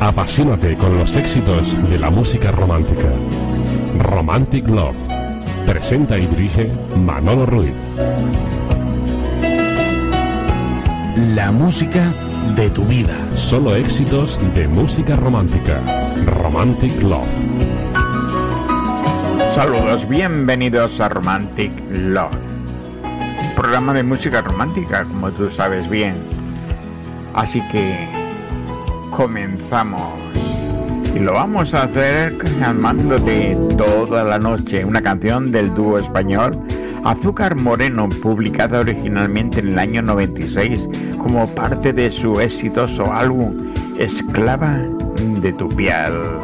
Apasionate con los éxitos de la música romántica. Romantic Love. Presenta y dirige Manolo Ruiz. La música de tu vida. Solo éxitos de música romántica. Romantic Love. Saludos, bienvenidos a Romantic Love, programa de música romántica, como tú sabes bien. Así que comenzamos y lo vamos a hacer llamándote toda la noche, una canción del dúo español Azúcar Moreno, publicada originalmente en el año 96 como parte de su exitoso álbum Esclava de tu piel.